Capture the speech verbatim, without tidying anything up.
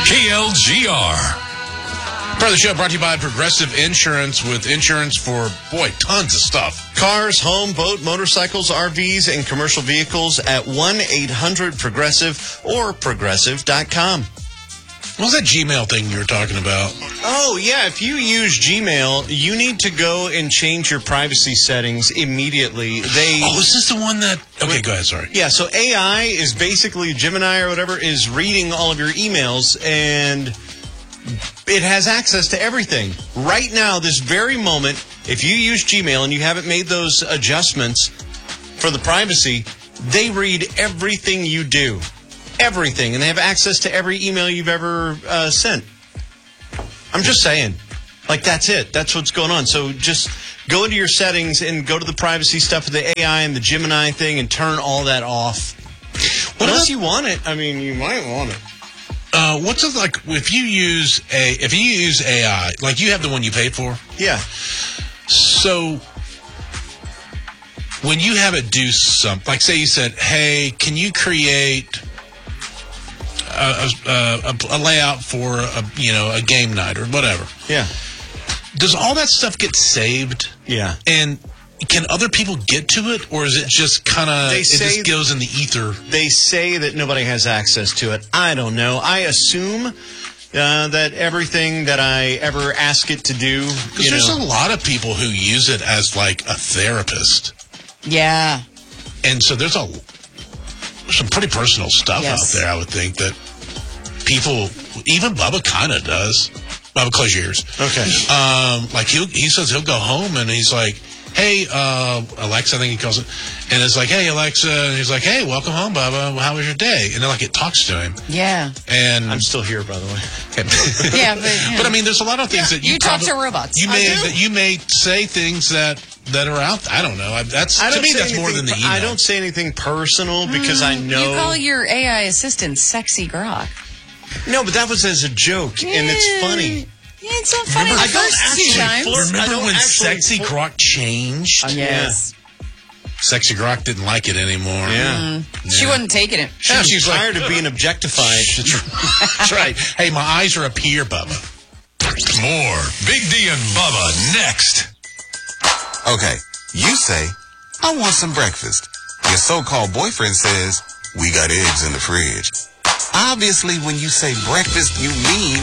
K L G R. Part of the show brought to you by Progressive Insurance, with insurance for, boy, tons of stuff. Cars, home, boat, motorcycles, R Vs, and commercial vehicles at one eight hundred progressive or progressive dot com. What was that Gmail thing you were talking about? Oh, yeah. If you use Gmail, you need to go and change your privacy settings immediately. They Oh, is this the one that... Okay, go ahead, sorry. Yeah, so A I is basically, Gemini or whatever, is reading all of your emails, and it has access to everything. Right now, this very moment, if you use Gmail and you haven't made those adjustments for the privacy, they read everything you do. Everything. And they have access to every email you've ever uh, sent. I'm just saying. Like, that's it. That's what's going on. So just go into your settings and go to the privacy stuff with the A I and the Gemini thing and turn all that off. What Unless you want it. I mean, you might want it. Uh, what's it like if you use a if you use A I, like you have the one you paid for? Yeah. So when you have it do something, like say you said, "Hey, can you create a, a, a layout for a you know a game night or whatever?" Yeah. Does all that stuff get saved? Yeah. And can other people get to it, or is it just kind of it just goes in the ether? They say that nobody has access to it. I don't know. I assume uh, that everything that I ever ask it to do, because there's know, a lot of people who use it as like a therapist. Yeah. And so there's a some pretty personal stuff yes. out there. I would think that people, even Bubba, kind of does. Bubba, close your ears. Okay. Um, like he he says he'll go home and he's like, "Hey, uh, Alexa," I think he calls it. And it's like, "Hey, Alexa." And he's like, "Hey, welcome home, Bubba. How was your day?" And then, like, it talks to him. Yeah. And I'm still here, by the way. yeah, but, yeah. But, I mean, there's a lot of things yeah, that you... You prob- talk to robots. You may, that you may say things that, that are out... I don't know. That's I don't To me, that's anything, more than the email. I don't say anything personal because mm, I know... You call your A I assistant Sexy Grok. No, but that was as a joke, yeah. and it's funny. Yeah, it's so funny remember, the first two times. Remember when Sexy flirt. Grok changed? Uh, yes. Yeah. Sexy Grok didn't like it anymore. Yeah. Mm. yeah. She wasn't taking it. She yeah, was she's tired like, of being objectified. That's right. Hey, my eyes are up here, Bubba. More Big D and Bubba next. Okay, you say, "I want some breakfast." Your so-called boyfriend says, "We got eggs in the fridge." Obviously, when you say breakfast, you mean